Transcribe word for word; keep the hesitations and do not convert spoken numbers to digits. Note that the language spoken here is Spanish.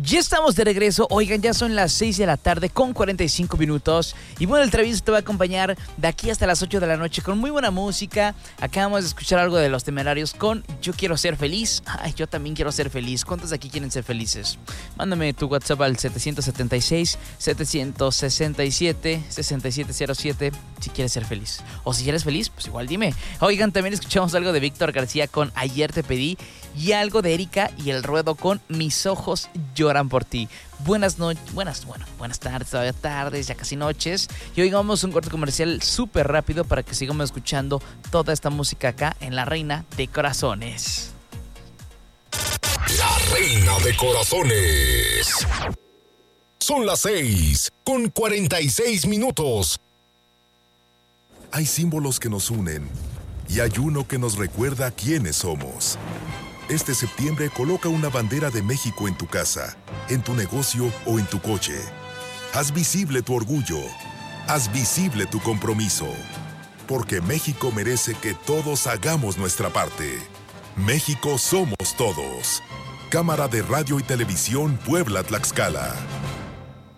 Ya estamos de regreso. Oigan, ya son las seis de la tarde con cuarenta y cinco minutos. Y bueno, el Travieso te va a acompañar de aquí hasta las ocho de la noche con muy buena música. Acabamos de escuchar algo de Los Temerarios con Yo Quiero Ser Feliz. Ay, yo también quiero ser feliz. ¿Cuántos de aquí quieren ser felices? Mándame tu WhatsApp al siete siete seis, siete seis siete, seis siete cero siete si quieres ser feliz. O si eres feliz, pues igual dime. Oigan, también escuchamos algo de Víctor García con Ayer Te Pedí. Y algo de Erika y El Ruedo con Mis Ojos Lloran Por Ti. Buenas noches, buenas, bueno, buenas tardes, todavía tardes, ya casi noches. Y hoy vamos a un corte comercial súper rápido para que sigamos escuchando toda esta música acá en La Reina de Corazones. La Reina de Corazones. Son las seis con cuarenta y seis minutos. Hay símbolos que nos unen y hay uno que nos recuerda quiénes somos. Este septiembre coloca una bandera de México en tu casa, en tu negocio o en tu coche. Haz visible tu orgullo. Haz visible tu compromiso. Porque México merece que todos hagamos nuestra parte. México somos todos. Cámara de Radio y Televisión Puebla-Tlaxcala.